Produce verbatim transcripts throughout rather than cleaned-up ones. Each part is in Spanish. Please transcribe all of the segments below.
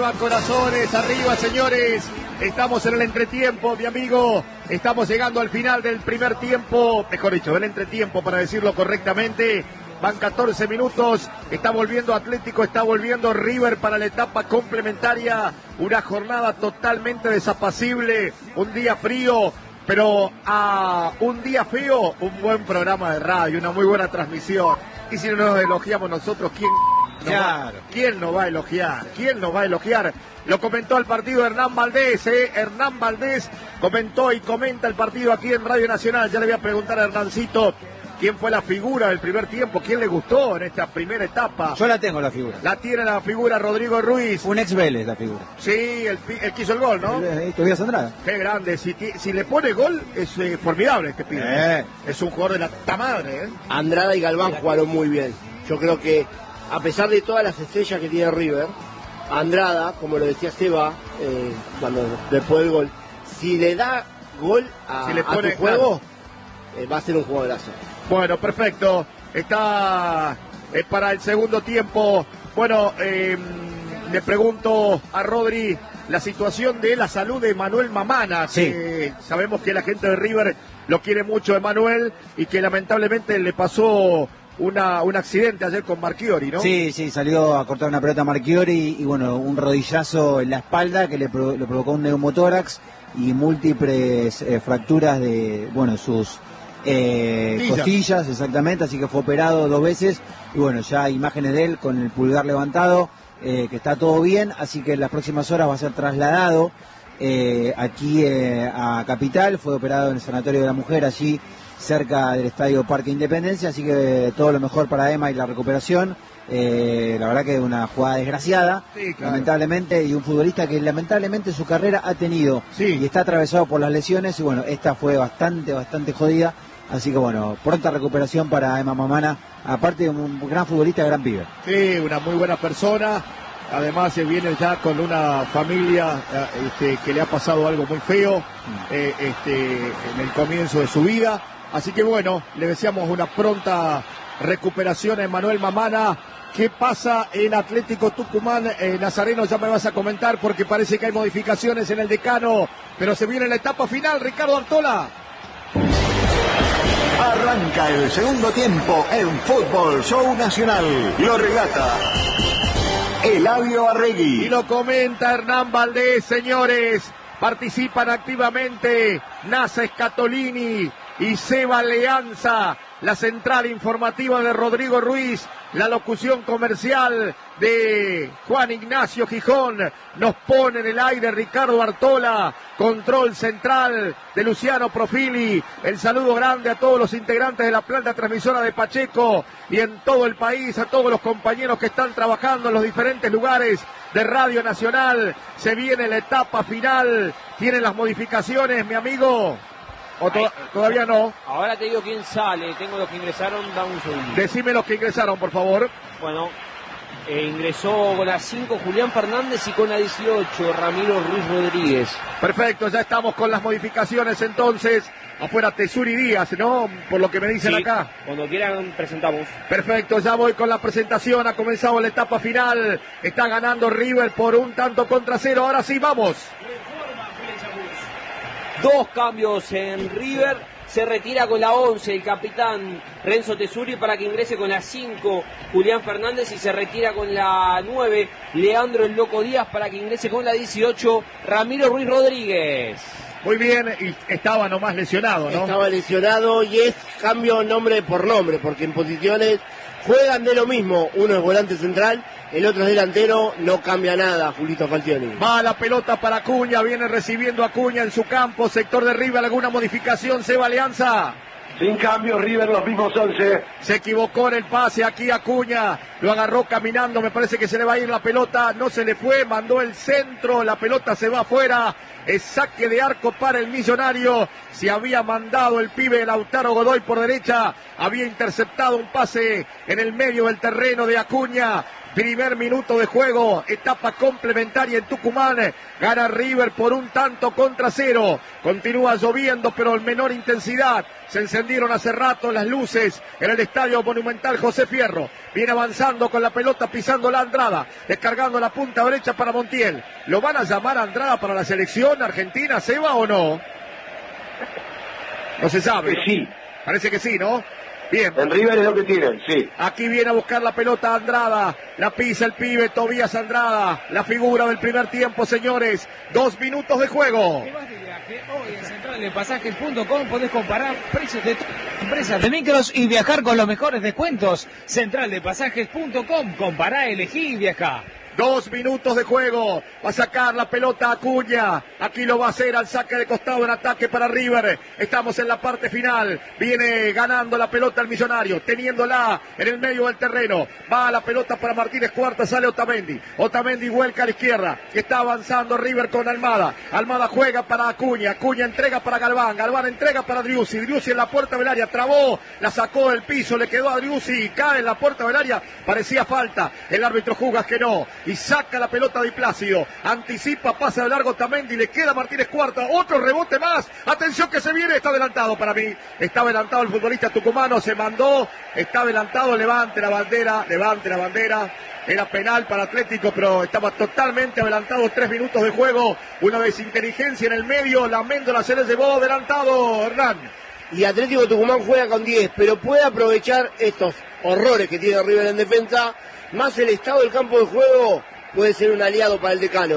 arriba, corazones, arriba, señores. Estamos en el entretiempo, mi amigo. Estamos llegando al final del primer tiempo, mejor dicho, del entretiempo, para decirlo correctamente. Van catorce minutos, está volviendo Atlético, está volviendo River para la etapa complementaria. Una jornada totalmente desapacible, un día frío, pero a un día feo, un buen programa de radio, una muy buena transmisión. Y si no nos elogiamos nosotros, ¿quién nos, claro. va, ¿quién nos va a elogiar? ¿Quién nos va a elogiar? Lo comentó el partido Hernán Valdés, ¿eh? Hernán Valdés comentó y comenta el partido aquí en Radio Nacional. Ya le voy a preguntar a Hernancito quién fue la figura del primer tiempo, quién le gustó en esta primera etapa. Yo la tengo, la figura. La tiene la figura Rodrigo Ruiz. Un ex Vélez, la figura. Sí, el, el que hizo el gol, ¿no? Tobias Andrada. Qué grande. Si, si le pone gol, es eh, formidable este pibe. Eh. Es un jugador de la ta madre, ¿eh? Andrada y Galván jugaron muy bien. Yo creo que, a pesar de todas las estrellas que tiene River, Andrada, como lo decía Seba, eh, cuando después del gol, si le da gol a, si le pone, a tu juego, eh, va a ser un jugadorazo. Bueno, perfecto. Está eh, para el segundo tiempo. Bueno, eh, le pregunto a Rodri la situación de la salud de Manuel Mamana. Sí. Que sabemos que la gente de River lo quiere mucho, Emanuel, y que lamentablemente le pasó una, un accidente ayer con Marchiori, ¿no? Sí, sí, salió a cortar una pelota a Marchiori y bueno, un rodillazo en la espalda que le, pro, le provocó un neumotórax y múltiples eh, fracturas de, bueno, sus eh, costillas, exactamente, así que fue operado dos veces y bueno, ya imágenes de él con el pulgar levantado, eh, que está todo bien, así que en las próximas horas va a ser trasladado eh, aquí eh, a Capital. Fue operado en el Sanatorio de la Mujer, allí cerca del Estadio Parque Independencia, así que todo lo mejor para Emma y la recuperación. Eh, la verdad que una jugada desgraciada, sí, claro, lamentablemente, y un futbolista que lamentablemente su carrera ha tenido, sí, y está atravesado por las lesiones, y bueno, esta fue bastante, bastante jodida, así que bueno, pronta recuperación para Emma Mamana, aparte de un gran futbolista, gran pibe. Sí, una muy buena persona, además se viene ya con una familia este, que le ha pasado algo muy feo eh, este, en el comienzo de su vida. Así que bueno, le deseamos una pronta recuperación a Emanuel Mamana. ¿Qué pasa en Atlético Tucumán? Eh, Nazareno, ya me vas a comentar porque parece que hay modificaciones en el decano, pero se viene la etapa final, Ricardo Artola. Arranca el segundo tiempo en Fútbol Show Nacional. Lo relata Eladio Arregui. Y lo comenta Hernán Valdés, señores. Participan activamente Nasa Scatolini y Seba Leanza, la central informativa de Rodrigo Ruiz, la locución comercial de Juan Ignacio Gijón, nos pone en el aire Ricardo Artola, control central de Luciano Profili. El saludo grande a todos los integrantes de la planta transmisora de Pacheco y en todo el país, a todos los compañeros que están trabajando en los diferentes lugares de Radio Nacional. Se viene la etapa final, tienen las modificaciones, mi amigo. ¿O to- todavía no? Ahora te digo quién sale, tengo los que ingresaron, da un segundo. Decime los que ingresaron, por favor. Bueno, eh, ingresó con la cinco Julián Fernández y con la dieciocho Ramiro Ruiz Rodríguez. Perfecto, ya estamos con las modificaciones entonces. Afuera Tesuri Díaz, ¿no? Por lo que me dicen sí, acá. Cuando quieran presentamos. Perfecto, ya voy con la presentación. Ha comenzado la etapa final. Está ganando River por un tanto contra cero. Ahora sí, vamos. Dos cambios en River, se retira con la once el capitán Renzo Tesuri para que ingrese con la cinco Julián Fernández y se retira con la nueve Leandro el Loco Díaz para que ingrese con la dieciocho Ramiro Ruiz Rodríguez. Muy bien, y estaba nomás lesionado, ¿no? Estaba lesionado y es cambio nombre por nombre, porque en posiciones juegan de lo mismo, uno es volante central, el otro es delantero, no cambia nada, Julito Falcioni. Va la pelota para Acuña, viene recibiendo Acuña en su campo, sector de River, alguna modificación, Seba Alianza. Sin cambio, River los mismos once. Se equivocó en el pase aquí Acuña, lo agarró caminando, me parece que se le va a ir la pelota, no se le fue, mandó el centro, la pelota se va afuera, es saque de arco para el Millonario. Se había mandado el pibe Lautaro Godoy por derecha, había interceptado un pase en el medio del terreno de Acuña. Primer minuto de juego, etapa complementaria en Tucumán. Gana River por un tanto contra cero. Continúa lloviendo, pero en menor intensidad. Se encendieron hace rato las luces en el Estadio Monumental José Fierro. Viene avanzando con la pelota, pisando la Andrada, descargando la punta derecha para Montiel. ¿Lo van a llamar a Andrada para la selección argentina, Seba, o no? No se sabe. Sí. Parece que sí, ¿no? Bien. En River es lo que tienen, sí. Aquí viene a buscar la pelota Andrada. La pisa el pibe Tobías Andrada. La figura del primer tiempo, señores. Dos minutos de juego. ¿Qué vas de viaje? Hoy en central de pasajes punto com podés comparar precios de tu empresa de micros y viajar con los mejores descuentos. central de pasajes punto com. Compará, elegí y viajá. Dos minutos de juego. Va a sacar la pelota Acuña. Aquí lo va a hacer al saque de costado en ataque para River. Estamos en la parte final. Viene ganando la pelota el Millonario. Teniéndola en el medio del terreno. Va la pelota para Martínez Cuarta. Sale Otamendi. Otamendi vuelca a la izquierda. Está avanzando River con Almada. Almada juega para Acuña. Acuña entrega para Galván. Galván entrega para Driussi. Driussi en la puerta del área. Trabó. La sacó del piso. Le quedó a Driussi. Cae en la puerta del área. Parecía falta. El árbitro juzga que no. Y saca la pelota de Plácido, anticipa, pasa de largo Otamendi, le queda Martínez Cuarta, otro rebote más, atención que se viene, está adelantado para mí, está adelantado el futbolista tucumano, se mandó, está adelantado, levante la bandera, levante la bandera, era penal para Atlético, pero estaba totalmente adelantado, tres minutos de juego, una desinteligencia en el medio, la Méndola se le llevó adelantado, Hernán. Y Atlético Tucumán juega con diez, pero puede aprovechar estos horrores que tiene River en defensa, más el estado del campo de juego puede ser un aliado para el decano.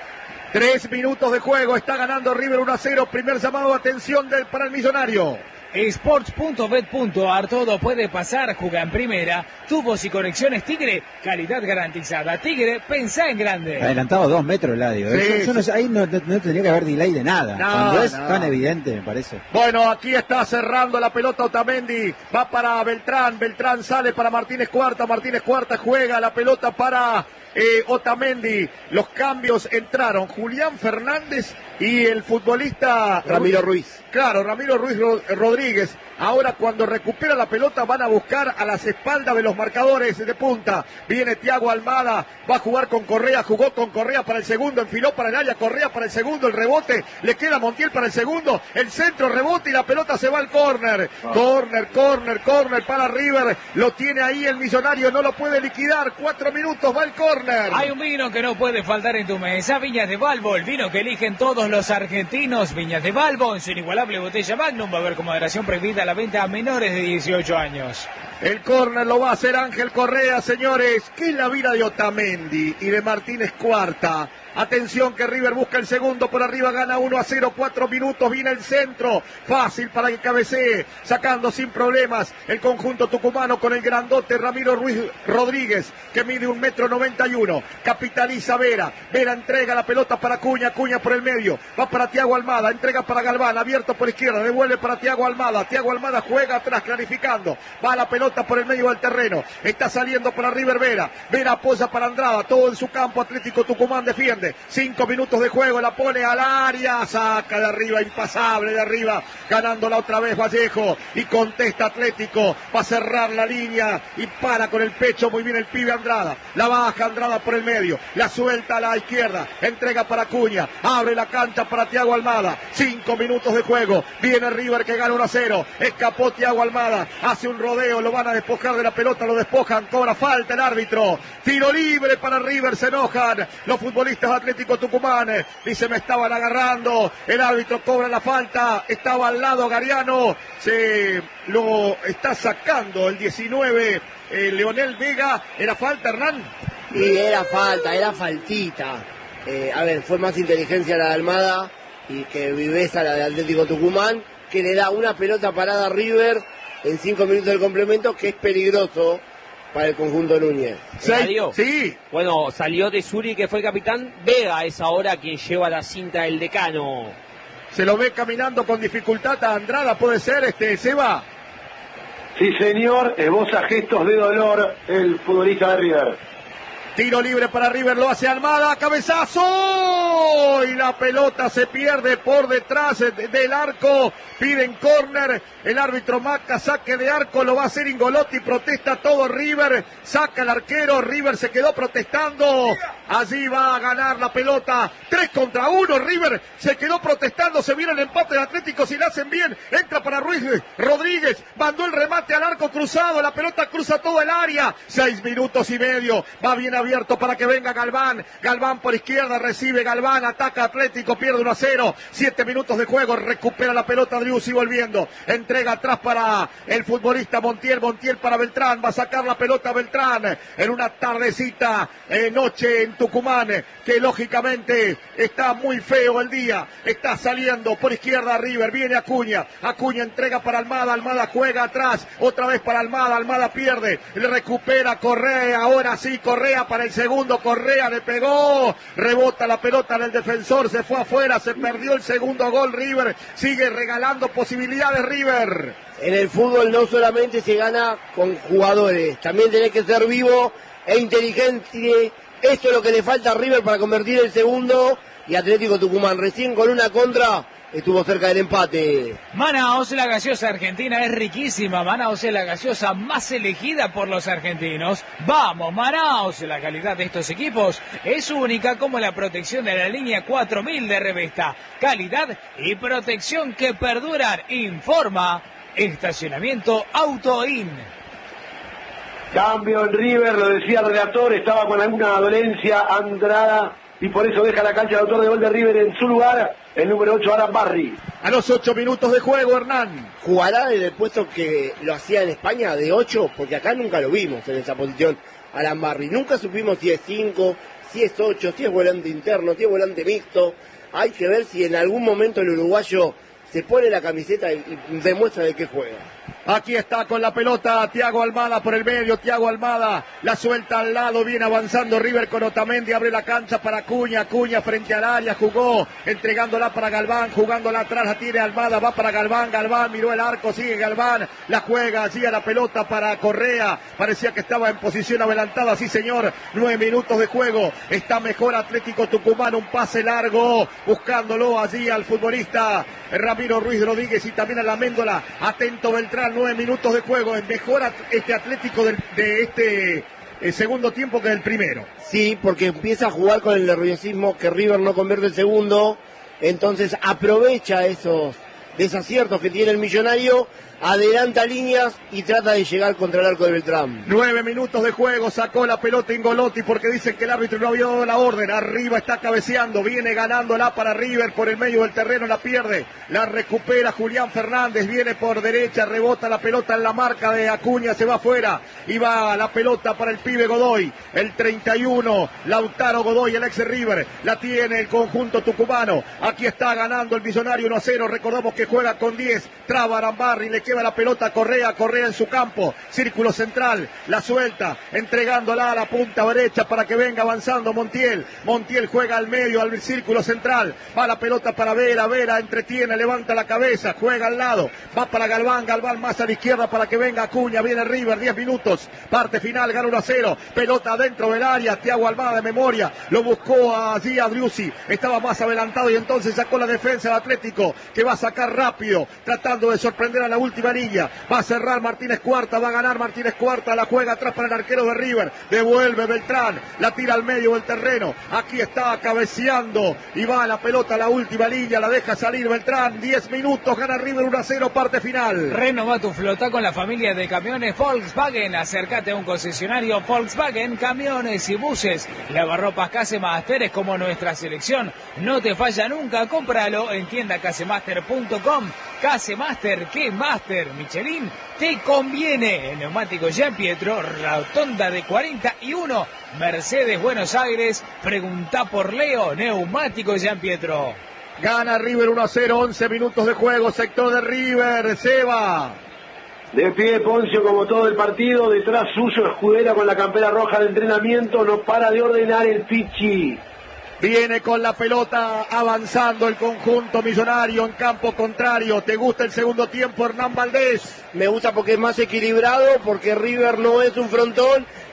Tres minutos de juego, está ganando River uno a cero, primer llamado de atención del, para el Millonario. Sports punto bet punto ar, todo puede pasar, juega en primera, tubos y conexiones Tigre, calidad garantizada. Tigre, pensá en grande. Adelantado dos metros Eladio. ¿eh? Sí, yo, yo no sé, ahí no, no tendría que haber delay de nada. No, Cuando es no. tan evidente, me parece. Bueno, aquí está cerrando la pelota Otamendi, va para Beltrán, Beltrán sale para Martínez Cuarta, Martínez Cuarta juega la pelota para eh, Otamendi. Los cambios entraron Julián Fernández y el futbolista Ramiro Ruiz. Claro, Ramiro Ruiz Rodríguez. Ahora cuando recupera la pelota van a buscar a las espaldas de los marcadores de punta. Viene Thiago Almada, va a jugar con Correa, jugó con Correa para el segundo, enfiló para el área, Correa para el segundo, el rebote, le queda Montiel para el segundo, el centro, rebote y la pelota se va al córner. Córner, córner, córner para River, lo tiene ahí el Millonario, no lo puede liquidar, cuatro minutos, va el córner. Hay un vino que no puede faltar en tu mesa, Viñas de Balbo, el vino que eligen todos los argentinos. Viñas de Balbo, en su inigualable botella Magnum, va a haber con moderación prohibida la venta a menores de dieciocho años. El córner lo va a hacer Ángel Correa, señores. ¿Qué es la vida de Otamendi y de Martínez Cuarta? Atención que River busca el segundo, por arriba gana uno a cero, cuatro minutos, viene el centro, fácil para que cabecee, sacando sin problemas el conjunto tucumano con el grandote Ramiro Ruiz Rodríguez, que mide un metro noventa y uno, capitaliza Vera, Vera entrega la pelota para Cuña, Cuña por el medio, va para Thiago Almada, entrega para Galván, abierto por izquierda, devuelve para Thiago Almada, Thiago Almada juega atrás, clarificando, va la pelota por el medio del terreno, está saliendo para River Vera, Vera apoya para Andrada, todo en su campo, Atlético Tucumán defiende. Cinco minutos de juego, la pone al área, saca de arriba, impasable de arriba, ganándola otra vez Vallejo, y contesta Atlético, va a cerrar la línea, y para con el pecho muy bien el pibe Andrada, la baja Andrada por el medio, la suelta a la izquierda, entrega para Cuña, abre la cancha para Thiago Almada, cinco minutos de juego, viene River que gana uno a cero, escapó Thiago Almada, hace un rodeo, lo van a despojar de la pelota, lo despojan, cobra falta el árbitro, tiro libre para River, se enojan los futbolistas Atlético Tucumán, dice me estaban agarrando, el árbitro cobra la falta, estaba al lado Gariano, se lo está sacando el diecinueve, eh, Leonel Vega, ¿era falta, Hernán? Y era falta, era faltita, eh, a ver, fue más inteligencia la de Almada y que viveza la de Atlético Tucumán, que le da una pelota parada a River en cinco minutos del complemento, que es peligroso para el conjunto Núñez. ¿Salió? Sí. Bueno, salió de Suri, que fue capitán. Vega es ahora quien lleva la cinta del decano. Se lo ve caminando con dificultad a Andrada, ¿puede ser, este Seba? Sí, señor, esboza gestos de dolor el futbolista de River. Tiro libre para River, lo hace Almada, cabezazo y la pelota se pierde por detrás del arco, piden córner, el árbitro marca saque de arco, lo va a hacer Ingolotti, protesta todo River, saca el arquero, River se quedó protestando, allí va a ganar la pelota, tres contra uno, River se quedó protestando, se viene el empate del Atlético, si la hacen bien, entra para Ruiz Rodríguez, mandó el remate al arco cruzado, la pelota cruza todo el área, seis minutos y medio, va bien abierto para que venga Galván, Galván por izquierda, recibe Galván, ataca Atlético, pierde uno a cero, siete minutos de juego, recupera la pelota Driussi volviendo, entrega atrás para el futbolista Montiel, Montiel para Beltrán, va a sacar la pelota Beltrán, en una tardecita, eh, noche en Tucumán, que lógicamente está muy feo el día, está saliendo por izquierda River, viene Acuña, Acuña entrega para Almada, Almada juega atrás, otra vez para Almada, Almada pierde, le recupera Correa, ahora sí Correa para el segundo, Correa le pegó, rebota la pelota en el defensor, se fue afuera, se perdió el segundo gol, River sigue regalando posibilidades River. En el fútbol no solamente se gana con jugadores, también tenés que ser vivo e inteligente, esto es lo que le falta a River para convertir el segundo, y Atlético Tucumán recién con una contra estuvo cerca del empate. Manaos, la gaseosa argentina es riquísima. Manaos es la gaseosa más elegida por los argentinos. Vamos, Manaos, la calidad de estos equipos es única, como la protección de la línea cuatro mil de Revesta. Calidad y protección que perduran. Informa Estacionamiento Autoin. Cambio en River, lo decía el relator, estaba con alguna dolencia Andrada y por eso deja la cancha el autor de gol de River en su lugar, el número ocho, Alan Barry. A los ocho minutos de juego, Hernán. ¿Jugará desde el puesto que lo hacía en España de ocho? Porque acá nunca lo vimos en esa posición, Alan Barry. Nunca supimos si es cinco, si es ocho, si es volante interno, si es volante mixto. Hay que ver si en algún momento el uruguayo se pone la camiseta y demuestra de qué juega. Aquí está con la pelota Thiago Almada por el medio, Thiago Almada la suelta al lado, viene avanzando River con Otamendi, abre la cancha para Acuña, Acuña frente al área, jugó, entregándola para Galván, jugándola atrás, la tiene Almada, va para Galván, Galván miró el arco, sigue Galván, la juega allí a la pelota para Correa, parecía que estaba en posición adelantada, sí señor, nueve minutos de juego, está mejor Atlético Tucumán, un pase largo, buscándolo allí al futbolista Ramiro Ruiz Rodríguez y también a la Méndola, atento Beltrán, nueve minutos de juego, es mejor este Atlético de, de este eh, segundo tiempo que del primero. Sí, porque empieza a jugar con el nerviosismo que River no convierte el segundo, entonces aprovecha esos desaciertos que tiene el millonario, adelanta líneas y trata de llegar contra el arco de Beltrán. Nueve minutos de juego, sacó la pelota Ingolotti porque dicen que el árbitro no había dado la orden, arriba está cabeceando, viene ganándola para River por el medio del terreno, la pierde, la recupera Julián Fernández, viene por derecha, rebota la pelota en la marca de Acuña, se va afuera y va la pelota para el pibe Godoy, el treinta y uno, Lautaro Godoy, el ex River, la tiene el conjunto tucumano, aquí está ganando el millonario uno a cero, recordamos que juega con diez, traba Arambarri, le queda la pelota Correa, Correa en su campo, círculo central, la suelta, entregándola a la punta derecha para que venga avanzando Montiel, Montiel juega al medio, al círculo central, va la pelota para Vera, Vera entretiene, levanta la cabeza, juega al lado, va para Galván, Galván más a la izquierda para que venga Acuña, viene River, diez minutos, parte final, gana uno a cero, pelota dentro del área, Thiago Almada de memoria, lo buscó allí a Driussi, estaba más adelantado y entonces sacó la defensa del Atlético, que va a sacar rápido, tratando de sorprender a la última línea, va a cerrar Martínez Cuarta, va a ganar Martínez Cuarta, la juega atrás para el arquero de River, devuelve Beltrán, la tira al medio del terreno, aquí está cabeceando y va la pelota a la última línea, la deja salir Beltrán, diez minutos, gana River uno a cero, parte final. Renova tu flota con la familia de camiones Volkswagen, acércate a un concesionario Volkswagen, camiones y buses, lavarropas Casemaster es como nuestra selección, no te falla nunca, cómpralo en tienda casemaster punto com. Casemaster, ¿qué Master? Michelin, te conviene. El neumático Gianpietro, rotonda de cuarenta y uno, Mercedes Buenos Aires, pregunta por Leo, neumático Gianpietro. Gana River uno a cero, once minutos de juego, sector de River, Seba. De pie Poncio como todo el partido, detrás suyo Escudera con la campera roja de entrenamiento, no para de ordenar el Pichi. Viene con la pelota avanzando el conjunto millonario en campo contrario. ¿Te gusta el segundo tiempo, Hernán Valdés? Me gusta porque es más equilibrado, porque River no es un frontón,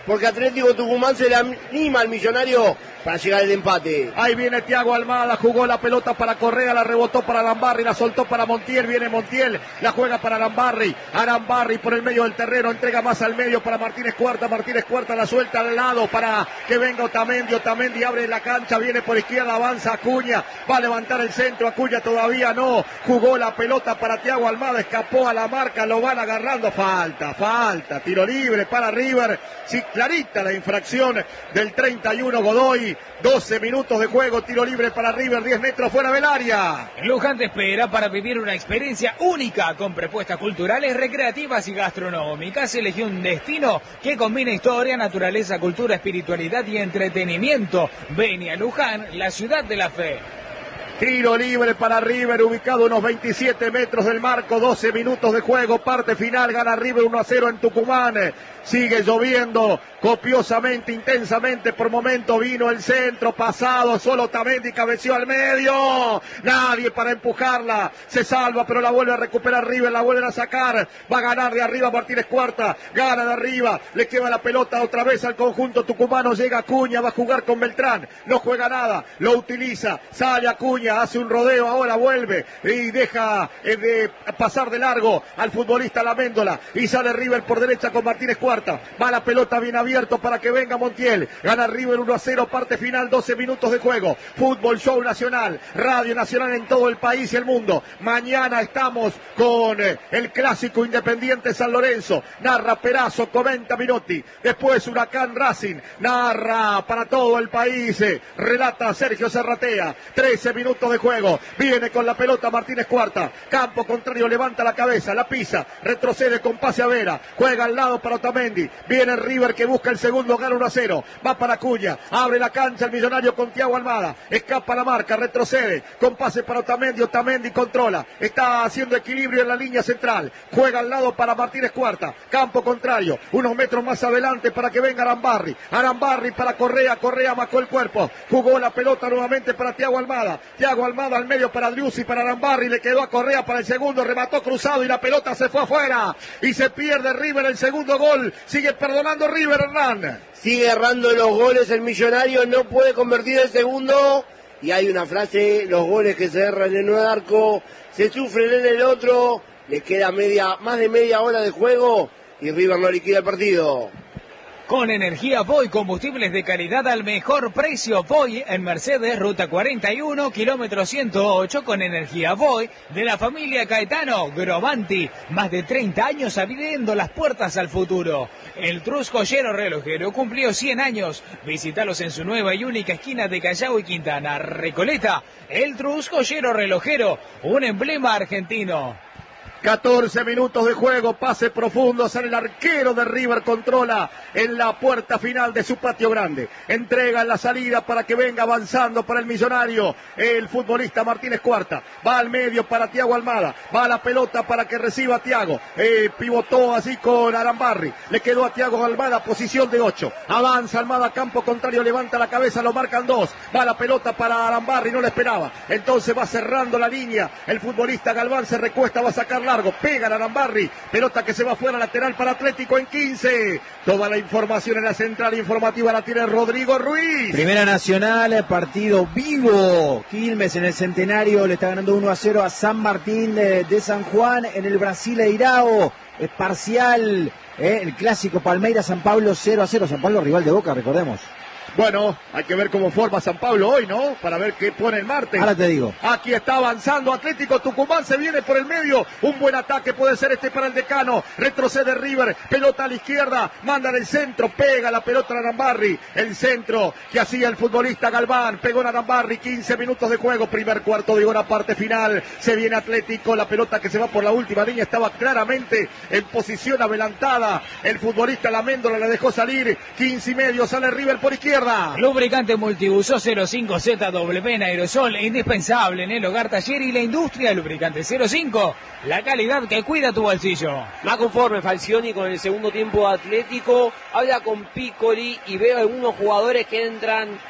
porque Atlético Tucumán se le anima al Millonario para llegar al empate. Ahí viene Thiago Almada, jugó la pelota para Correa, la rebotó para Arambarri, la soltó para Montiel, viene Montiel, la juega para Arambarri, Arambarri por el medio del terreno, entrega más al medio para Martínez Cuarta, Martínez Cuarta la suelta al lado para que venga Otamendi, Otamendi abre la cancha, viene por izquierda, avanza Acuña, va a levantar el centro, Acuña todavía no, jugó la pelota para Thiago Almada, escapó a la marca, lo van agarrando, falta, falta, tiro libre para River, sí, clarita la infracción del treinta y uno Godoy, doce minutos de juego, tiro libre para River, diez metros fuera del área. Luján te espera para vivir una experiencia única con propuestas culturales, recreativas y gastronómicas. Elegí un destino que combina historia, naturaleza, cultura, espiritualidad y entretenimiento. Ven a Luján, la ciudad de la fe. Tiro libre para River, ubicado a unos veintisiete metros del marco, doce minutos de juego, parte final, gana River uno a cero en Tucumán. Sigue lloviendo copiosamente, intensamente, por momento vino el centro, pasado, solo Otamendi cabeció al medio, nadie para empujarla, se salva pero la vuelve a recuperar River, la vuelven a sacar, va a ganar de arriba Martínez Cuarta, gana de arriba, le queda la pelota otra vez al conjunto tucumano, llega Acuña, va a jugar con Beltrán, no juega nada, lo utiliza, sale Acuña, hace un rodeo, ahora vuelve y deja eh, de pasar de largo al futbolista Laméndola y sale River por derecha con Martínez Cuarta. Va la pelota bien abierto para que venga Montiel. Gana River uno a cero, parte final, doce minutos de juego. Fútbol Show Nacional, Radio Nacional en todo el país y el mundo. Mañana estamos con el clásico Independiente San Lorenzo. Narra Perazo, comenta Minotti. Después Huracán Racing. Narra para todo el país. Relata Sergio Serratea. trece minutos de juego. Viene con la pelota Martínez Cuarta. Campo contrario, levanta la cabeza, la pisa. Retrocede con pase a Vera. Juega al lado para Otamendi. Viene River que busca el segundo, gana uno a cero. Va para Acuña, abre la cancha el Millonario con Thiago Almada. Escapa la marca, retrocede. Con pase para Otamendi, Otamendi controla. Está haciendo equilibrio en la línea central. Juega al lado para Martínez Cuarta. Campo contrario, unos metros más adelante para que venga Arambarri. Arambarri para Correa, Correa marcó el cuerpo. Jugó la pelota nuevamente para Thiago Almada. Thiago Almada al medio para Driussi, para Arambarri. Le quedó a Correa para el segundo, remató cruzado y la pelota se fue afuera. Y se pierde River el segundo gol. Sigue perdonando River, Hernán. Sigue errando los goles el Millonario, no puede convertir el segundo. Y hay una frase, los goles que se erran en un arco, se sufren en el otro. Le queda media, más de media hora de juego y River no liquida el partido. Con energía Voy, combustibles de calidad al mejor precio. Voy en Mercedes, ruta cuarenta y uno, kilómetro ciento ocho, con energía Voy de la familia Caetano Grovanti. Más de treinta años abriendo las puertas al futuro. El Trus Joyero Relojero cumplió cien años. Visítalos en su nueva y única esquina de Callao y Quintana. Recoleta, el Trus Joyero Relojero, un emblema argentino. catorce minutos de juego, pase profundo, sale el arquero de River, controla en la puerta final de su patio grande, entrega en la salida para que venga avanzando para el Millonario, el futbolista Martínez Cuarta, va al medio para Thiago Almada, va a la pelota para que reciba Thiago, eh, pivotó así con Arambarri, le quedó a Thiago Almada, posición de ocho, avanza Almada, campo contrario, levanta la cabeza, lo marcan dos, va la pelota para Arambarri, no la esperaba, entonces va cerrando la línea, el futbolista Galván se recuesta, va a sacar largo, pega a Arambarri, pelota que se va fuera, lateral para Atlético en quince. Toda la información en la central informativa la tiene Rodrigo Ruiz. Primera Nacional, partido vivo. Quilmes en el Centenario le está ganando uno a cero a San Martín de, de San Juan en el Brasileirao. Es parcial, eh, el clásico Palmeiras-San Pablo cero a cero. San Pablo rival de Boca, recordemos. Bueno, hay que ver cómo forma San Pablo hoy, ¿no? Para ver qué pone el martes. Ahora te digo. Aquí está avanzando Atlético Tucumán, se viene por el medio. Un buen ataque puede ser este para el Decano. Retrocede River, pelota a la izquierda, manda en el centro, pega la pelota a Arambarri. El centro que hacía el futbolista Galván, pegó a Arambarri, quince minutos de juego, primer cuarto de hora, parte final. Se viene Atlético, la pelota que se va por la última línea, estaba claramente en posición adelantada. El futbolista Laméndola le dejó salir, quince y medio, sale River por izquierda. Lubricante multiuso cero cinco Z W en aerosol, indispensable en el hogar, taller y la industria. Lubricante cero cinco, la calidad que cuida tu bolsillo. Más conforme Falcioni con el segundo tiempo Atlético, habla con Piccoli y veo algunos jugadores que entran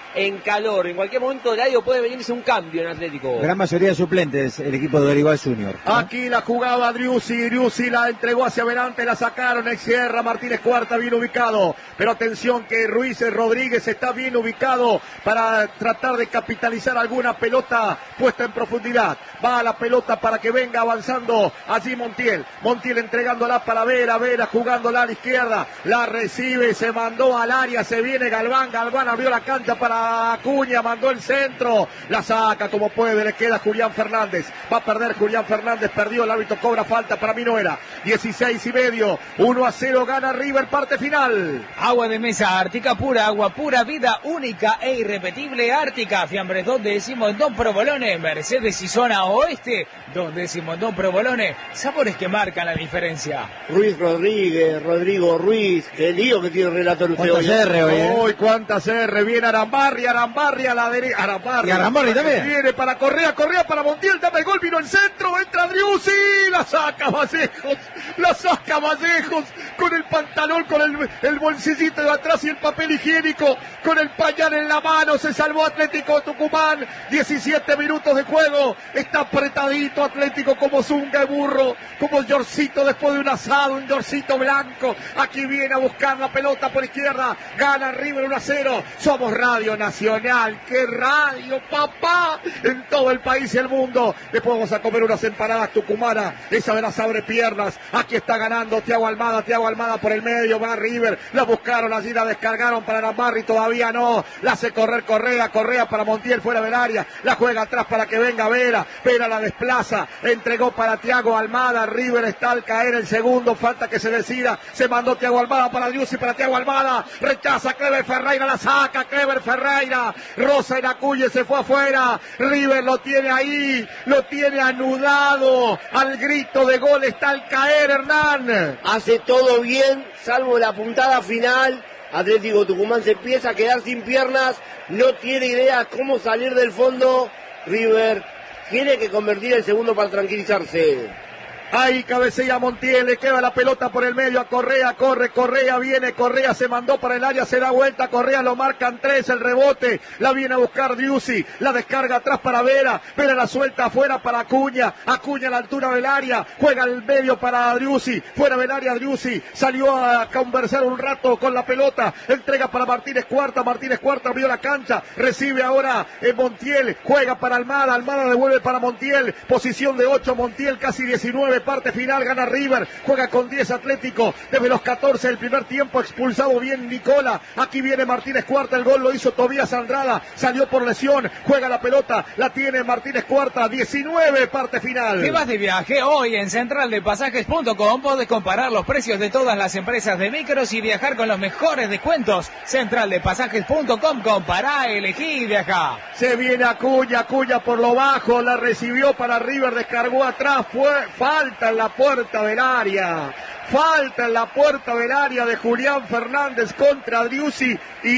en calor. En cualquier momento del año puede venirse un cambio en Atlético. Gran mayoría de suplentes el equipo de Dorival Junior, ¿no? Aquí la jugaba Driussi, Driussi la entregó hacia adelante, la sacaron, ex-Sierra, Martínez Cuarta bien ubicado, pero atención que Ruiz Rodríguez está bien ubicado para tratar de capitalizar alguna pelota puesta en profundidad. Va a la pelota para que venga avanzando allí Montiel, Montiel entregándola para Vera, Vera jugándola a la izquierda, la recibe, se mandó al área, se viene Galván, Galván abrió la cancha para Acuña, mandó el centro, la saca como puede, le queda Julián Fernández, va a perder Julián Fernández, perdió, el árbitro cobra falta, para mí no era, dieciséis y medio, uno a cero gana River, parte final. Agua de mesa Ártica pura, agua pura, vida única e irrepetible Ártica, fiambres donde decimos Don Provolone, Mercedes y zona oeste, donde decimos Don Provolone, sabores que marcan la diferencia. Ruiz Rodríguez, Rodrigo Ruiz, qué lío que tiene el relator usted hoy. R hoy, ¿eh? Uy, cuántas R, viene Arambarri, Arambarri a la derecha, Arambarri. Y Arambarri también. Viene para Correa, Correa para Montiel, dame el gol, vino el centro, entra Driussi, la saca Vallejos, la saca Vallejos, con el pantalón, con el, el bolsillito de atrás y el papel higiénico, con el pañal en la mano, se salvó Atlético Tucumán, diecisiete minutos de juego, está apretadito Atlético como zunga de burro, como yorcito después de un asado, un yorcito blanco, aquí viene a buscar la pelota por izquierda, gana River uno a cero, somos Radio Nacional, qué radio, papá, en todo el país y el mundo, después vamos a comer unas empanadas tucumanas, esa de las abre piernas, aquí está ganando Thiago Almada, Thiago Almada por el medio, va River, la buscaron allí, la descargaron para Arambarri, todavía no, la hace correr Correa, Correa para Montiel fuera del área, la juega atrás para que venga Vera, Vera la desplaza, entregó para Thiago Almada, River está al caer el segundo, falta que se decida, se mandó Thiago Almada para Driussi, para Thiago Almada, rechaza Clever Ferreira, la saca Clever Ferreira, Rosa en Acuña se fue afuera, River lo tiene ahí, lo tiene anudado, al grito de gol está al caer Hernán. Hace todo bien, salvo la puntada final. Atlético Tucumán se empieza a quedar sin piernas, no tiene idea cómo salir del fondo. River tiene que convertir el segundo para tranquilizarse. Ahí cabecea Montiel, le queda la pelota por el medio a Correa, corre, Correa viene, Correa se mandó para el área, se da vuelta, Correa lo marcan tres, el rebote, la viene a buscar Driussi, la descarga atrás para Vera, Vera la suelta afuera para Acuña, Acuña a la altura del área, juega el medio para Driussi, fuera del área Driussi, salió a conversar un rato con la pelota, entrega para Martínez Cuarta, Martínez Cuarta abrió la cancha, recibe ahora eh, Montiel, juega para Almada, Almada devuelve para Montiel, posición de ocho, Montiel casi diecinueve, parte final, gana River, juega con diez Atlético, desde los catorce el primer tiempo, expulsado bien Nicola, aquí viene Martínez Cuarta, el gol lo hizo Tobías Andrada, salió por lesión, juega la pelota, la tiene Martínez Cuarta, diecinueve, parte final. ¿Qué vas de viaje? Hoy en central de pasajes punto com podés comparar los precios de todas las empresas de micros y viajar con los mejores descuentos. central de pasajes punto com, compará, elegí y viajá. Se viene Acuña, Acuña por lo bajo, la recibió para River, descargó atrás, fue falta en la puerta del área, falta en la puerta del área de Julián Fernández contra Driussi y,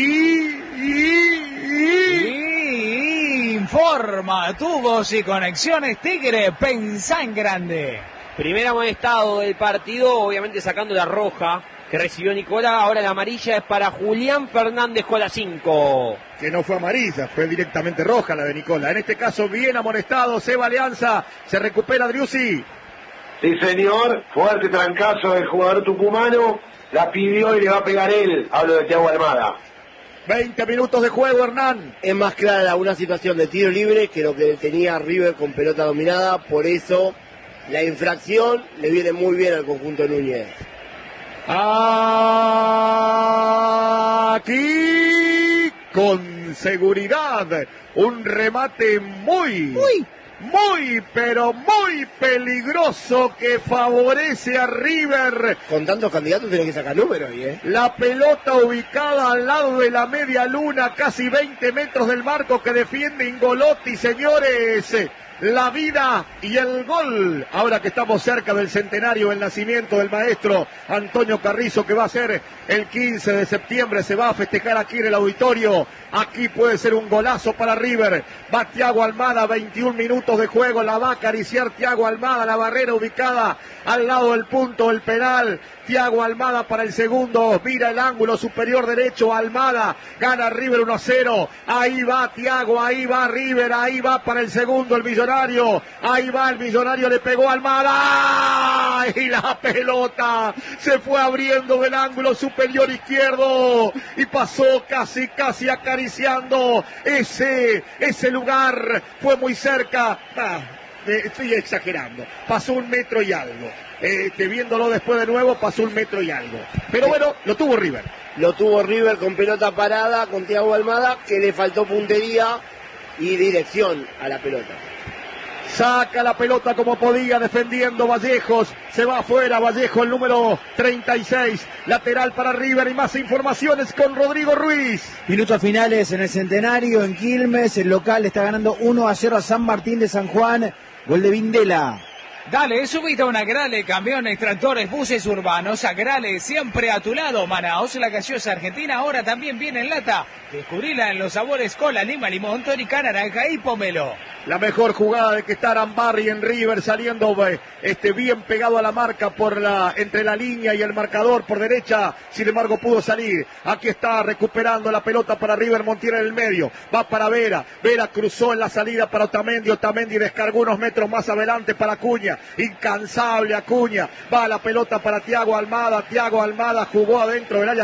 y, y... y informa tubos y conexiones Tigre, pensá en grande. Primer amonestado del partido, obviamente sacando la roja que recibió Nicola, ahora la amarilla es para Julián Fernández con la cinco. Que no fue amarilla, fue directamente roja la de Nicola, en este caso bien amonestado, Seba Alianza, se recupera Driussi. Sí, señor, fuerte trancazo del jugador tucumano, la pidió y le va a pegar él, hablo de Thiago Almada. veinte minutos de juego, Hernán. Es más clara una situación de tiro libre que lo que tenía River con pelota dominada, por eso la infracción le viene muy bien al conjunto Núñez. Aquí, con seguridad, un remate muy... muy Muy, pero muy peligroso que favorece a River. Con tantos candidatos tiene que sacar números ahí, ¿eh? La pelota ubicada al lado de la media luna, casi veinte metros del marco que defiende Ingolotti, señores. la vida y el gol. Ahora que estamos cerca del centenario del nacimiento del maestro Antonio Carrizo, que va a ser el quince de septiembre, se va a festejar aquí en el auditorio. Aquí puede ser un golazo para River. Va Thiago Almada, veintiún minutos de juego, la va a acariciar Thiago Almada, la barrera ubicada al lado del punto del penal. Thiago Almada para el segundo, mira el ángulo superior derecho, Almada, gana River uno a cero, ahí va Thiago, ahí va River, ahí va para el segundo el Millonario, ahí va el Millonario, le pegó a Almada, y la pelota se fue abriendo del ángulo superior izquierdo, y pasó casi, casi acariciando ese, ese lugar, fue muy cerca, ah, estoy exagerando, pasó un metro y algo. Este, viéndolo después de nuevo, pasó un metro y algo. Pero bueno, lo tuvo River. Lo tuvo River con pelota parada, con Thiago Almada, que le faltó puntería y dirección a la pelota. Saca la pelota como podía, defendiendo Vallejos. Se va afuera Vallejo, el número treinta y seis. Lateral para River y más informaciones con Rodrigo Ruiz. Minutos finales en el Centenario, en Quilmes. El local está ganando uno a cero a San Martín de San Juan. Gol de Vindela. Dale, subite a una Grale, camiones, tractores, buses urbanos, a Grale, siempre a tu lado. Manaos, la gaseosa argentina, ahora también viene en lata. Descubrila en los sabores cola, lima, limón, tónica, naranja y pomelo. La mejor jugada de que está Arambarri en River, saliendo este, bien pegado a la marca por la, entre la línea y el marcador por derecha, sin embargo pudo salir. Aquí está recuperando la pelota para River, Montiel en el medio, va para Vera, Vera cruzó en la salida para Otamendi, Otamendi descargó unos metros más adelante para Acuña, incansable Acuña, va la pelota para Thiago Almada, Thiago Almada jugó adentro del área,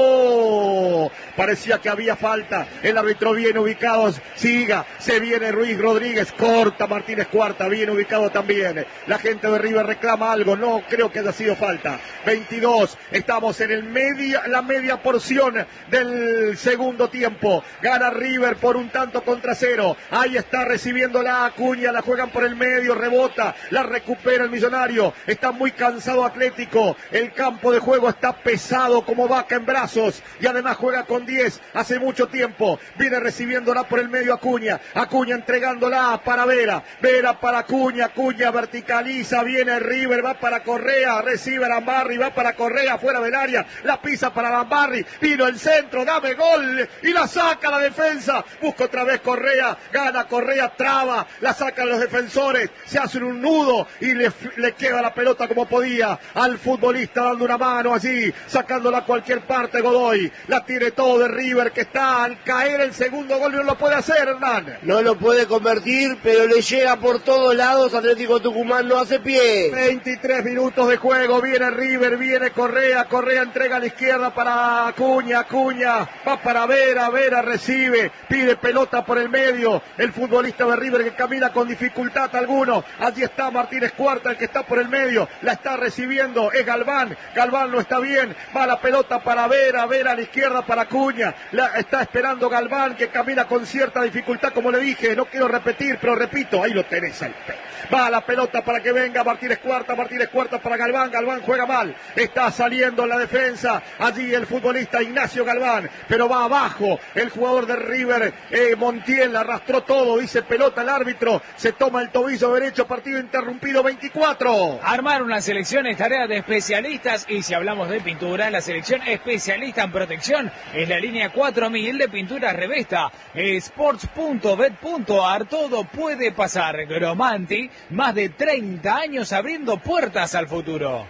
cayó, parecía que había falta, el árbitro bien ubicado, siga, se viene Ruiz Rodríguez, corta Martínez Cuarta, bien ubicado también, la gente de River reclama algo, no creo que haya sido falta. Veintidós, estamos en el media, la media porción del segundo tiempo, gana River por un tanto contra cero, ahí está recibiendo la Acuña, la juegan por el medio, rebota, la recupera el Millonario, está muy cansado Atlético, el campo de juego está pesado como vaca en brazos, y además juega con diez hace mucho tiempo, viene recibiéndola por el medio Acuña, Acuña entregándola para Vera, Vera para Acuña, Acuña verticaliza, viene River, va para Correa, recibe a Lambarri, va para Correa, fuera del área, la pisa para Lambarri, vino el centro, dame gol, y la saca la defensa, busca otra vez Correa, gana Correa, traba, la sacan los defensores, se hacen un nudo, y le, le queda la pelota como podía, al futbolista dando una mano allí, sacándola a cualquier parte Godoy, la tiene todo de River, que está al caer el segundo gol, y no lo puede hacer, Hernán. No lo puede convertir, pero le llega por todos lados, Atlético Tucumán no hace pie. veintitrés minutos de juego, viene River, viene Correa, Correa entrega a la izquierda para Acuña, Acuña, va para Vera, Vera recibe, pide pelota por el medio, el futbolista de River que camina con dificultad alguno, allí está Martínez Cuarta, el que está por el medio, la está recibiendo, es Galván, Galván no está bien, va la pelota para Vera, Vera a la izquierda para Acuña, la está esperando Galván que camina con cierta dificultad, como le dije, no quiero repetir, pero repito, ahí lo tenés al pe. Va la pelota para que venga Martínez Cuarta, Martínez Cuarta para Galván, Galván juega mal, está saliendo en la defensa, allí el futbolista Ignacio Galván, pero va abajo, el jugador de River, eh, Montiel, arrastró todo, dice pelota el árbitro, se toma el tobillo derecho, partido interrumpido, veinticuatro. Armar una selección es tarea de especialistas, y si hablamos de pintura, la selección especialista en protección es la línea cuatro mil de pinturas Revesta, sports punto bet punto ar, todo puede pasar. Gromanti, más de treinta años abriendo puertas al futuro.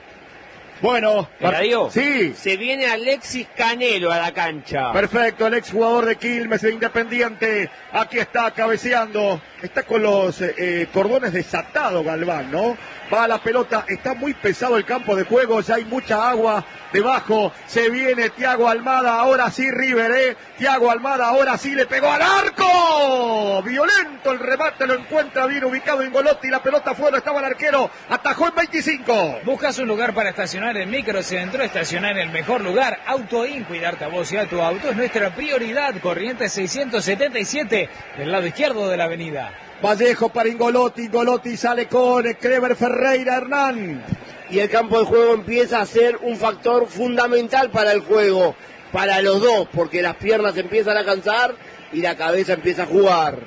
Bueno, Eladio, sí. Se viene Alexis Canelo a la cancha. Perfecto, el exjugador de Quilmes, de Independiente, aquí está cabeceando, está con los eh, cordones desatados Galván, ¿no? Va la pelota, está muy pesado el campo de juego, ya hay mucha agua debajo, se viene Thiago Almada, ahora sí River, eh, Thiago Almada, ahora sí le pegó al arco, violento el remate, lo encuentra bien ubicado Ingolotti, la pelota afuera, estaba el arquero, atajó en veinticinco. Buscas un lugar para estacionar en Microcentro, estacionar en el mejor lugar, Autoin, cuidarte a vos y a tu auto es nuestra prioridad, Corrientes seiscientos setenta y siete, del lado izquierdo de la avenida. Vallejo para Ingolotti, Ingolotti sale con Clever Ferreira, Hernán. Y el campo de juego empieza a ser un factor fundamental para el juego, para los dos, porque las piernas empiezan a cansar y la cabeza empieza a jugar.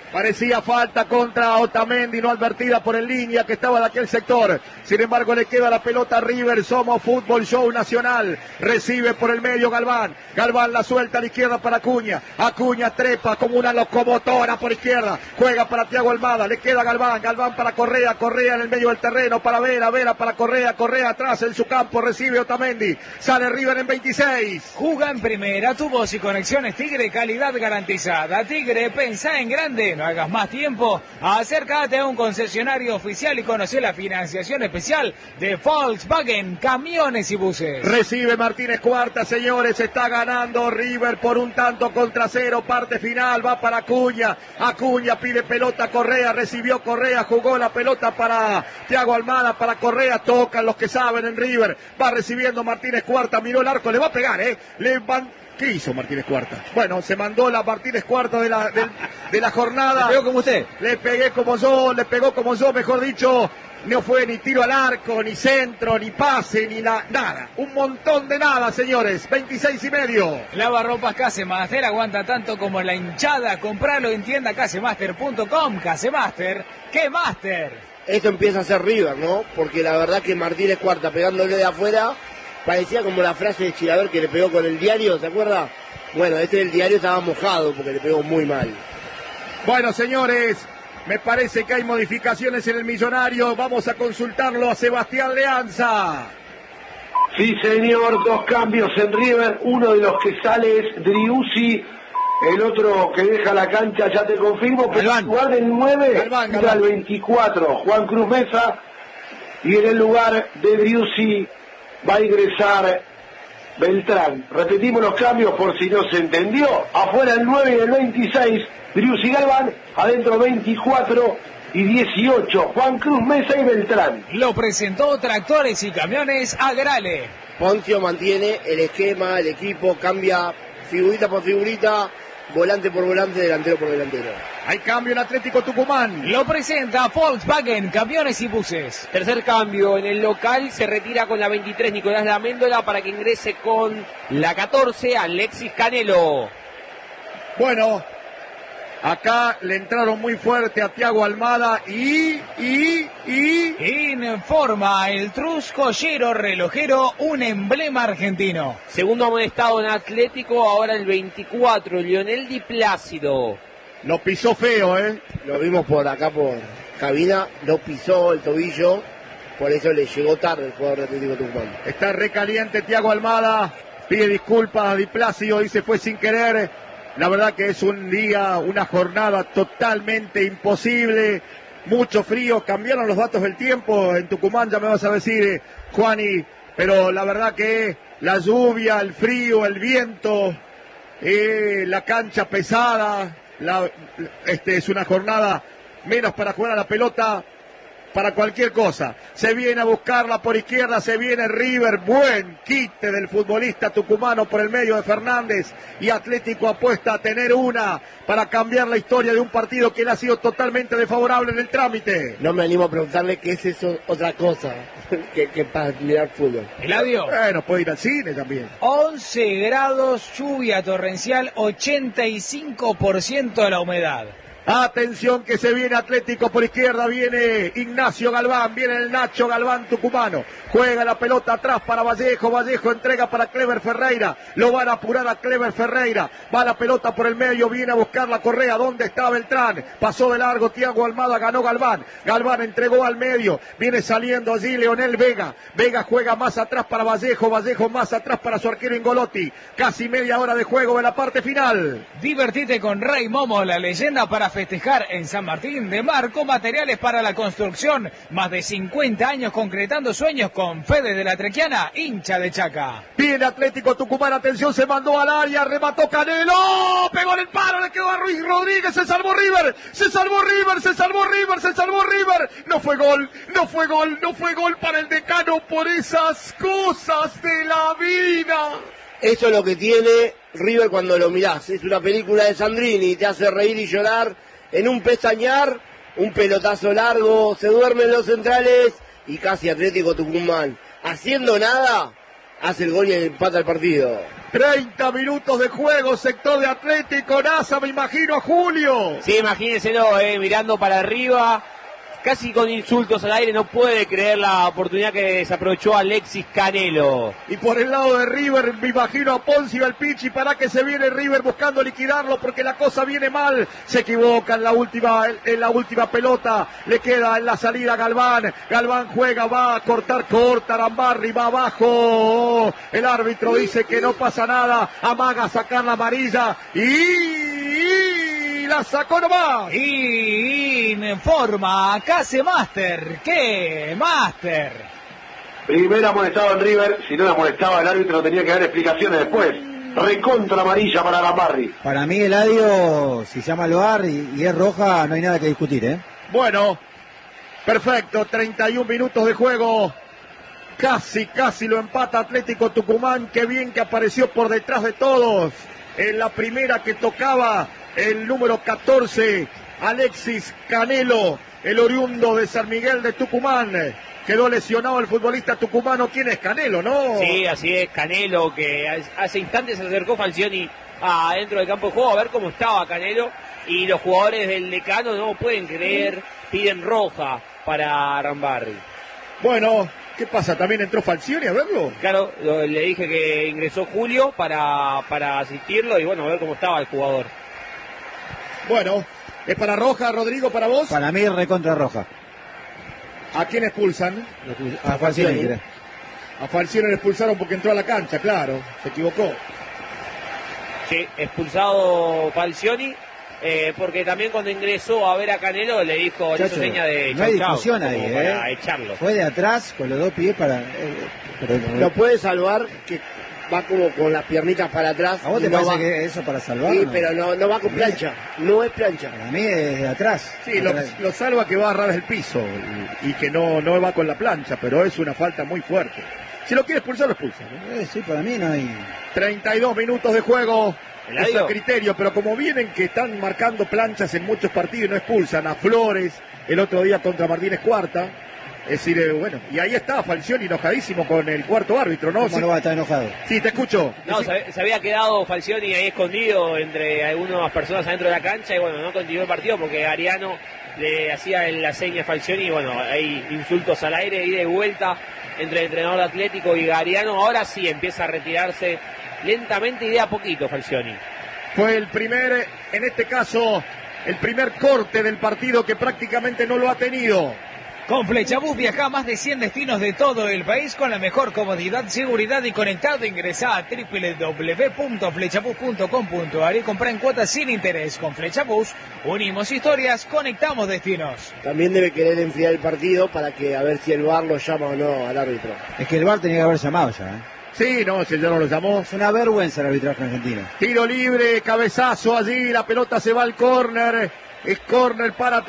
Parecía falta contra Otamendi, no advertida por el línea que estaba de aquel sector. Sin embargo, le queda la pelota a River. Somos Fútbol Show Nacional. Recibe por el medio Galván. Galván la suelta a la izquierda para Acuña. Acuña trepa como una locomotora por izquierda. Juega para Thiago Almada. Le queda Galván. Galván para Correa. Correa en el medio del terreno para Vera. Vera para Correa. Correa atrás en su campo. Recibe Otamendi. Sale River en veintiséis. Juga en primera. Tu voz y conexiones Tigre. Calidad garantizada. Tigre, pensá en grande. No hagas más tiempo, acércate a un concesionario oficial y conoce la financiación especial de Volkswagen Camiones y Buses. Recibe Martínez Cuarta, señores, está ganando River por un tanto contra cero, parte final, va para Acuña, Acuña pide pelota a Correa, recibió Correa, jugó la pelota para Thiago Almada, para Correa, tocan los que saben en River, va recibiendo Martínez Cuarta, miró el arco, le va a pegar, eh, le van... ¿Qué hizo Martínez Cuarta? Bueno, se mandó la Martínez Cuarta de la, de, de la jornada. ¿Le pegó como usted? Le pegué como yo, le pegó como yo, mejor dicho. No fue ni tiro al arco, ni centro, ni pase, ni la, nada. Un montón de nada, señores. veintiséis y medio. Lavarropas Casemaster aguanta tanto como la hinchada. Compralo en tienda casemaster punto com. Casemaster, ¿qué Master? Esto empieza a ser River, ¿no? Porque la verdad que Martínez Cuarta pegándole de afuera... Parecía como la frase de Chilaver que le pegó con el diario, ¿se acuerda? Bueno, este del diario estaba mojado porque le pegó muy mal. Bueno, señores, me parece que hay modificaciones en el Millonario. Vamos a consultarlo a Sebastián Leanza. Sí, señor, dos cambios en River. Uno de los que sale es Driussi. El otro que deja la cancha, ya te confirmo, que en lugar del nueve, entra el veinticuatro, Juan Cruz Mesa. Y en el lugar de Driussi va a ingresar Beltrán. Repetimos los cambios por si no se entendió. Afuera el nueve y el veintiséis, Driussi Galván. Adentro veinticuatro y dieciocho, Juan Cruz Mesa y Beltrán. Lo presentó Tractores y Camiones Agrale. Poncio mantiene el esquema, el equipo, cambia figurita por figurita, volante por volante, delantero por delantero. Hay cambio en Atlético Tucumán. Lo presenta Volkswagen Camiones y Buses. Tercer cambio en el local, se retira con la veintitrés Nicolás Laméndola para que ingrese con la catorce Alexis Canelo. Bueno, acá le entraron muy fuerte a Thiago Almada y, y, y... Informa el Truscollero Relojero, un emblema argentino. Segundo amonestado en Atlético, ahora el veinticuatro, Lionel Di Plácido. Lo pisó feo, ¿eh? Lo vimos por acá por cabina, lo pisó el tobillo, por eso le llegó tarde el jugador de Atlético Tucumán. Está recaliente Thiago Almada, pide disculpas a Di Plácido, dice fue sin querer. La verdad que es un día, una jornada totalmente imposible, mucho frío, cambiaron los datos del tiempo en Tucumán, ya me vas a decir, Juani, pero la verdad que la lluvia, el frío, el viento, eh, la cancha pesada, la, este es una jornada menos para jugar a la pelota, para cualquier cosa. Se viene a buscarla por izquierda, se viene River, buen quite del futbolista tucumano por el medio de Fernández, y Atlético apuesta a tener una para cambiar la historia de un partido que le ha sido totalmente desfavorable en el trámite. No me animo a preguntarle qué es eso, otra cosa que, que para mirar fútbol. Eladio. Bueno, puede ir al cine también. once grados, lluvia torrencial, ochenta y cinco por ciento de la humedad. Atención que se viene Atlético por izquierda, viene Ignacio Galván, viene el Nacho Galván tucumano, juega la pelota atrás para Vallejo, Vallejo entrega para Clever Ferreira, lo van a apurar a Clever Ferreira, va la pelota por el medio, viene a buscar la Correa, ¿dónde está Beltrán? Pasó de largo Thiago Almada, ganó Galván, Galván entregó al medio, viene saliendo allí Leonel Vega, Vega juega más atrás para Vallejo, Vallejo más atrás para su arquero Ingolotti, casi media hora de juego de la parte final. Divertite con Rey Momo, la leyenda para festejar en San Martín de Marco, materiales para la construcción, más de cincuenta años concretando sueños con Fede de la Trequiana, hincha de Chaca. Viene Atlético Tucumán, atención, se mandó al área, remató Canelo, pegó en el palo, le quedó a Ruiz Rodríguez, se salvó River, se salvó River, se salvó River, se salvó River, no fue gol, no fue gol, no fue gol para el decano por esas cosas de la vida. Eso es lo que tiene River cuando lo mirás, es una película de Sandrini, te hace reír y llorar en un pestañear, un pelotazo largo, se duermen los centrales y casi Atlético Tucumán, haciendo nada, hace el gol y empata el partido. treinta minutos de juego, sector de Atlético. NASA, me imagino a Julio. Sí, imagínenselo, eh, mirando para arriba, casi con insultos al aire, no puede creer la oportunidad que desaprovechó Alexis Canelo. Y por el lado de River, me imagino a Ponzi Belpichi, para que se viene River buscando liquidarlo, porque la cosa viene mal. Se equivoca en la última, en la última pelota, le queda en la salida Galván. Galván juega, va a cortar, corta, Arambarri va abajo. El árbitro dice que no pasa nada, amaga a sacar la amarilla y... la sacó nomás. Y informa Case Master. ¿Qué Master? Primera amonestado en River, si no la amonestaba el árbitro tenía que dar explicaciones después. Recontra amarilla para Arambarri. Para mí Eladio, si llama al V A R y, y es roja, no hay nada que discutir, ¿eh? Bueno, perfecto, treinta y un minutos de juego. Casi, casi lo empata Atlético Tucumán. Qué bien que apareció por detrás de todos. En la primera que tocaba el número catorce, Alexis Canelo, el oriundo de San Miguel de Tucumán. Quedó lesionado el futbolista tucumano. ¿Quién es Canelo, no? Sí, así es, Canelo, que hace instantes se acercó Falcioni adentro del campo de juego a ver cómo estaba Canelo. Y los jugadores del Decano no pueden creer, piden roja para Arambarri. Bueno, ¿qué pasa? ¿También entró Falcioni a verlo? Claro, lo, le dije que ingresó Julio para, para asistirlo y bueno, a ver cómo estaba el jugador. Bueno, ¿es para roja, Rodrigo, para vos? Para mí recontra roja. ¿A quién expulsan? A Falcioni, creo. A Falcioni le expulsaron porque entró a la cancha, claro, se equivocó. Sí, expulsado Falcioni, eh, porque también cuando ingresó a ver a Canelo le dijo, le hizo seña de no hay chau, discusión chau, ahí, como ¿eh? para echarlo. Fue de atrás con los dos pies para... Eh, pero, Lo puede salvar, que va como con las piernitas para atrás. ¿A vos te no parece va... que eso para salvar? Sí, no? pero no, no va con plancha, no es plancha. Para mí es de atrás. Sí, lo, lo salva que va a ras del piso y, y que no, no va con la plancha, pero es una falta muy fuerte. Si lo quiere expulsar, lo expulsa, ¿no? Eh, sí, para mí no hay... treinta y dos minutos de juego. Es Eladio. a criterio, pero como vienen que están marcando planchas en muchos partidos y no expulsan a Flores el otro día contra Martínez Cuarta, es decir, eh, bueno, y ahí está Falcioni enojadísimo con el cuarto árbitro, ¿no? ¿Cómo Sí, no va a estar enojado? sí, te escucho. No, se, se había quedado Falcioni ahí escondido entre algunas personas adentro de la cancha y bueno, no continuó el partido porque Ariano le hacía la seña a Falcioni y bueno, hay insultos al aire, ida y vuelta entre el entrenador de Atlético y Gariano. Ahora sí empieza a retirarse lentamente y de a poquito Falcioni. Fue el primer, en este caso, el primer corte del partido que prácticamente no lo ha tenido. Con Flechabús viaja a más de cien destinos de todo el país con la mejor comodidad, seguridad y conectado. Ingresá a doble u doble u doble u punto flechabús punto com punto a r y compra en cuotas sin interés. Con Flechabús unimos historias, conectamos destinos. También debe querer enfriar el partido para que a ver si el V A R lo llama o no al árbitro. Es que el V A R tenía que haber llamado ya, ¿eh? Sí, no, si ya no lo llamó. Es una vergüenza el arbitraje argentino. Tiro libre, cabezazo allí, la pelota se va al córner. Es córner para